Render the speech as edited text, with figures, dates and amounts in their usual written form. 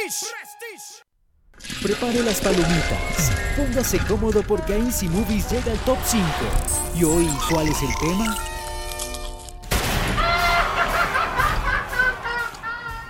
Prepare las palomitas, póngase cómodo porque AC Movies llega al top 5. ¿Y hoy cuál es el tema?